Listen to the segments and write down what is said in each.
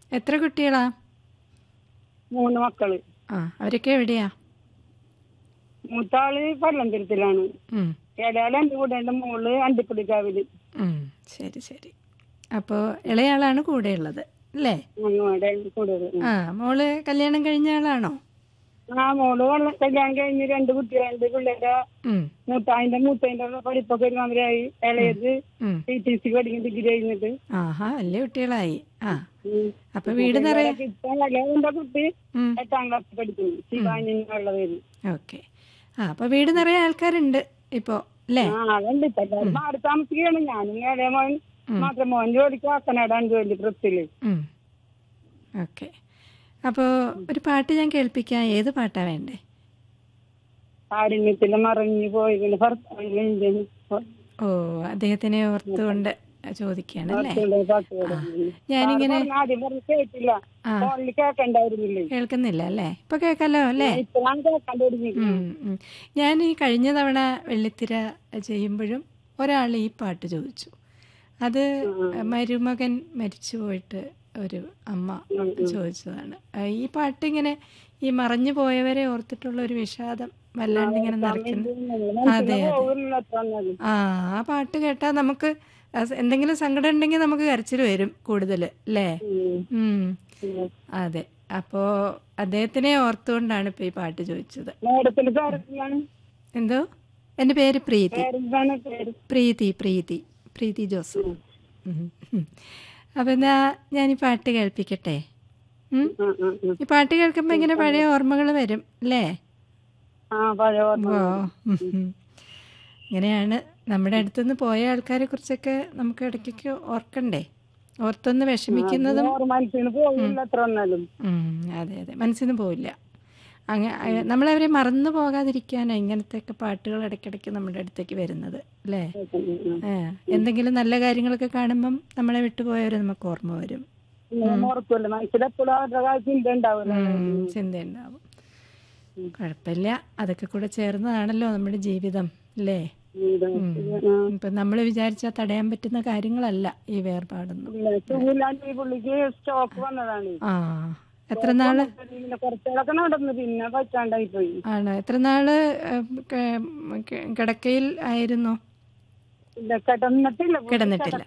എത്ര കുട്ടികളാ? 3 മക്കള്. അവരൊക്കെ എവിടെയാ? മൂത്താള് പല്ലന്തുരത്തിലാണ്. ഉം. ഇളയാള് എന്റെ കൂടെ ഉണ്ട്. മോള് അണ്ടിപ്പുള്ളിക്കാവില്. ശരി ശരി. അപ്പോൾ ഇളയാളാണ് കൂടെ ഉള്ളത് അല്ലേ? ഞങ്ങളുടെ കൂടുതൽ. മോള് കല്യാണം കഴിഞ്ഞ ആളാണോ? മോള് കല്യാണം കഴിഞ്ഞ് 2 കുട്ടികളുണ്ട്. പിള്ളേരെ മൂത്തതിന്റെ പഠിപ്പൊക്കെ ഒരുമാതിരിയായി. ഇളയത് TTC പഠിക്കും, ഡിഗ്രി കഴിഞ്ഞിട്ട്. വലിയ കുട്ടികളായി. അപ്പൊ വീട് നിറയെ എന്റെ കുട്ടി 8ാം ക്ലാസ് പഠിക്കുന്നു. ശിവാനിന്നുള്ള പേര്. ഓക്കെ. അപ്പൊ വീട് നിറയെ ആൾക്കാരുണ്ട് ഇപ്പോ അല്ലേ? അതുണ്ട്. ഇപ്പൊ എല്ലാവരും മാറി താമസിക്കുകയാണ്. ഞാനും ഇളയ മോൻ മാത്രം. മോൻ ജോലിക്ക് ആക്കനാടാണ് ജോലി ട്രിപ്പില്. ഓക്കെ. അപ്പോൾ ഒരു പാട്ട് ഞാൻ കേൾപ്പിക്കാം. ഏത് പാട്ടാ വേണ്ടേ? കാരുണ്യത്തില് മറിഞ്ഞു പോയി അദ്ദേഹത്തിനെ ഓർത്തുകൊണ്ട് ചോദിക്കുകയാണല്ലേ? ഞാനിങ്ങനെ കേൾക്കുന്നില്ല അല്ലേ? ഇപ്പൊ കേൾക്കാലോ അല്ലേ? ഞാൻ ഈ കഴിഞ്ഞ തവണ വെള്ളിത്തിര ചെയ്യുമ്പോഴും ഒരാൾ ഈ പാട്ട് ചോദിച്ചു. അത് മരുമകൻ മരിച്ചു പോയിട്ട് ഒരു അമ്മ ചോദിച്ചതാണ്. ഈ പാട്ടിങ്ങനെ ഈ മറഞ്ഞു പോയവരെ ഓർത്തിട്ടുള്ള ഒരു വിഷാദം വല്ലാണ്ട് ഇങ്ങനെ നിറയ്ക്കുന്നു. അതെ അതെ. ആ പാട്ട് കേട്ടാൽ നമുക്ക് എന്തെങ്കിലും സങ്കടം ഉണ്ടെങ്കിൽ നമുക്ക് കരച്ചിൽ വരും കൂടുതൽ അല്ലേ? അതെ. അപ്പോ അദ്ദേഹത്തിനെ ഓർത്തുകൊണ്ടാണ് ഇപ്പൊ ഈ പാട്ട് ചോദിച്ചത്. എന്തോ? എന്റെ പേര് പ്രീതി. പ്രീതി പ്രീതി പ്രീതി ജോസഫ്. അപ്പൊ എന്നാ ഞാൻ ഈ പാട്ട് കേൾപ്പിക്കട്ടെ? ഈ പാട്ട് കേൾക്കുമ്പോ ഇങ്ങനെ പഴയ ഓർമ്മകൾ വരും അല്ലേ? ഇങ്ങനെയാണ് നമ്മുടെ അടുത്തുനിന്ന് പോയ ആൾക്കാരെ കുറിച്ചൊക്കെ നമുക്ക് ഇടയ്ക്കൊക്കെ ഓർക്കണ്ടേ? ഓർത്തൊന്ന് വിഷമിക്കുന്നതും. അതെ അതെ, മനസ്സിൽ നിന്ന് പോവില്ല. നമ്മളവരെ മറന്നു പോകാതിരിക്കാനാ ഇങ്ങനത്തെയൊക്കെ പാട്ടുകൾ ഇടയ്ക്കിടയ്ക്ക് നമ്മുടെ അടുത്തേക്ക് വരുന്നത് അല്ലേ? എന്തെങ്കിലും നല്ല കാര്യങ്ങളൊക്കെ കാണുമ്പം നമ്മളെ വിട്ടുപോയവരെ നമുക്ക് ഓർമ്മ വരും. ചിന്തയുണ്ടാവും. കുഴപ്പമില്ല, അതൊക്കെ കൂടെ ചേർന്നതാണല്ലോ നമ്മുടെ ജീവിതം അല്ലേ? ഇപ്പൊ നമ്മൾ വിചാരിച്ചാൽ തടയാൻ പറ്റുന്ന കാര്യങ്ങളല്ല ഈ വേർപാടൊന്നും. എത്ര നാള് ആണോ? എത്ര നാള് കിടക്കയിൽ ആയിരുന്നു? കിടന്നിട്ടില്ല.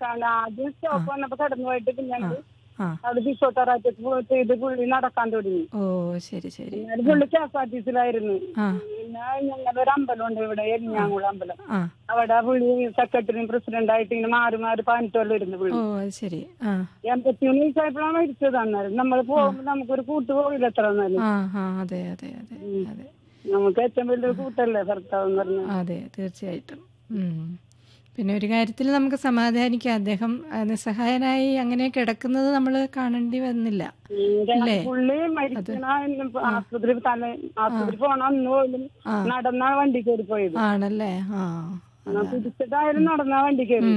അവിടെ ഫിസിയോതെറാപ്പി ചെയ്ത് പുള്ളി നടക്കാൻ തുടങ്ങി. ശരി ശരി. പുള്ളി KSRTCയിലായിരുന്നു. പിന്നെ ഞങ്ങളൊരു അമ്പലമുണ്ട് ഇവിടെ, എരിഞ്ഞാങ്കുളം അമ്പലം. അവിടെ പുള്ളി സെക്രട്ടറിയും പ്രസിഡന്റായിട്ട് ഇങ്ങനെ മാറി മാറി 18 കൊല്ലം ഇരുന്നു പുള്ളി. 83 വയസ്സായപ്പോഴാണ് മരിച്ചത്. അന്നേരം നമ്മൾ പോകുമ്പോൾ നമുക്കൊരു കൂട്ട് പോകില്ല എത്ര വന്നാലും. നമുക്ക് ഏറ്റവും വലിയൊരു കൂട്ടല്ലേ ഭർത്താവ് എന്ന് പറഞ്ഞാൽ. അതെ, തീർച്ചയായിട്ടും. പിന്നെ ഒരു കാര്യത്തിൽ നമുക്ക് സമാധാനിക്കാം, അദ്ദേഹം നിസ്സഹായനായി അങ്ങനെ കിടക്കുന്നത് നമ്മൾ കാണേണ്ടി വന്നില്ല അല്ലേ? പുള്ളി മരിക്കണ ആശുപത്രി പോണ അന്ന് പോലും നടന്ന വണ്ടി കയറി പോയത് ആണല്ലേ? പിടിച്ചിട്ടായാലും നടന്ന വണ്ടി കയറി.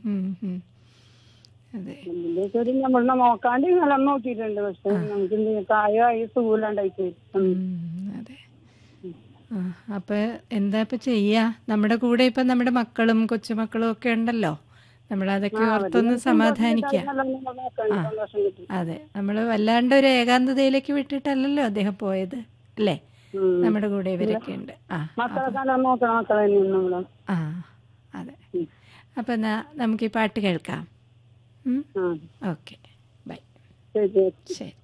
നമ്മൾ നോക്കാണ്ട് നല്ല നോക്കിയിട്ടുണ്ട്. പക്ഷെ നമുക്ക് പ്രായമായി സുഖമില്ലാണ്ടായി പോയി. അതെ. അപ്പൊ എന്താ ഇപ്പൊ ചെയ്യാ? നമ്മുടെ കൂടെ ഇപ്പൊ നമ്മുടെ മക്കളും കൊച്ചുമക്കളും ഒക്കെ ഉണ്ടല്ലോ. നമ്മളതൊക്കെ ഓർത്തൊന്ന് സമാധാനിക്കാം. അതെ, നമ്മള് വല്ലാണ്ട് ഒരു ഏകാന്തതയിലേക്ക് വിട്ടിട്ടല്ലല്ലോ അദ്ദേഹം പോയത് അല്ലേ? നമ്മുടെ കൂടെ ഇവരൊക്കെ ഉണ്ട്. അതെ. അപ്പൊ എന്നാ നമുക്ക് ഈ പാട്ട് കേൾക്കാം. Okay, by. ശരി.